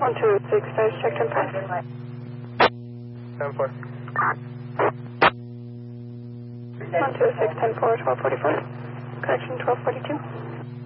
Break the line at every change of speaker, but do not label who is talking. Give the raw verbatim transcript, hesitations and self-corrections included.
one two six, status check ten five.
ten four.
one two six, ten four, twelve forty-four. Correction, twelve forty-two.